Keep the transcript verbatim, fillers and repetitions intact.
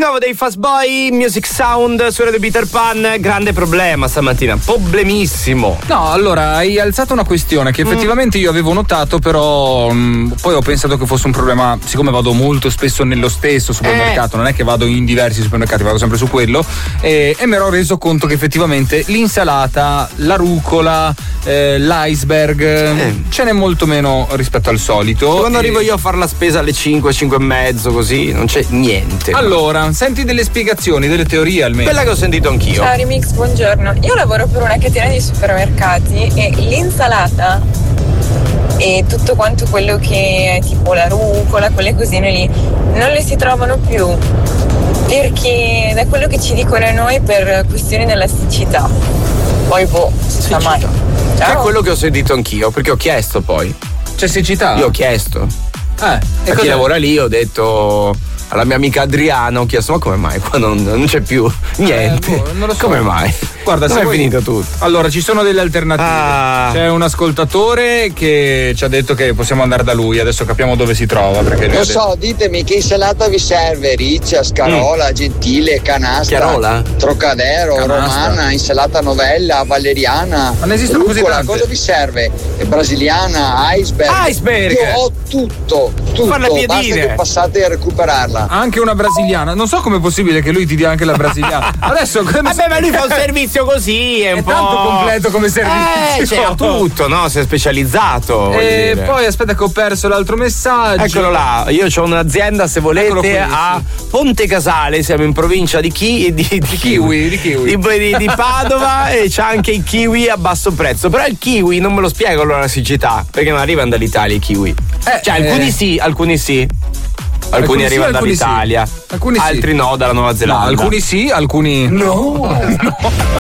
nuovo dei Fast Boy, Music Sound su Radio Peter Pan. Grande problema stamattina, problemissimo. No, allora hai alzato una questione che effettivamente mm. io avevo notato, però mh, poi ho pensato che fosse un problema, siccome vado molto spesso nello stesso supermercato, eh. non è che vado in diversi supermercati, vado sempre su quello, e, e mi ero reso conto che effettivamente l'insalata, la rucola, eh, l'iceberg eh. ce n'è molto meno rispetto al solito. Quando e... arrivo io a fare la spesa alle cinque, cinque e mezzo, così non c'è niente. Allora, senti delle spiegazioni, delle teorie almeno. Quella che ho sentito anch'io. Ciao Remix, buongiorno. Io lavoro per una catena di supermercati e l'insalata e tutto quanto quello che è tipo la rucola, quelle cosine lì, non le si trovano più, perché da quello che ci dicono noi per questioni della siccità. Poi boh, sta mai. Ciao. È quello che ho sentito anch'io, perché ho chiesto poi. C'è siccità? Io ho chiesto. Eh, e chi lavora lì ho detto alla mia amica Adriana, ho chiesto ma come mai qua non, non c'è più niente, eh, boh, non lo so. Come mai? Guarda, come se è vuoi... finito tutto? Allora ci sono delle alternative. ah. C'è un ascoltatore che ci ha detto che possiamo andare da lui, adesso capiamo dove si trova, perché non so, ditemi che insalata vi serve: riccia, scarola, mm. gentile, canastra, Chiarola? Trocadero, canastra. Romana, insalata novella, valeriana, ma ne esistono rucola, così tante? cosa vi serve? Brasiliana, iceberg, iceberg. Io ho tutto, tutto, basta che passate a recuperarla. Anche una brasiliana, non so com'è possibile che lui ti dia anche la brasiliana. Adesso vabbè, ma lui fa un servizio così, è un è po' tanto completo come servizio. Eh, c'è tutto, no? Si è specializzato. E dire. poi aspetta che ho perso l'altro messaggio. Eccolo là, io ho un'azienda, se volete, qui, a sì. Ponte Casale, siamo in provincia di, chi, di, di, di kiwi, di kiwi. Di, di, di Padova e c'è anche i kiwi a basso prezzo. Però il kiwi non me lo spiego allora la siccità, perché non arrivano dall'Italia i kiwi. Eh, cioè, eh. alcuni sì, alcuni sì. Alcuni, alcuni arrivano sì, alcuni dall'Italia, sì. Alcuni altri sì. no, dalla Nuova Zelanda. No, alcuni sì, alcuni no. no.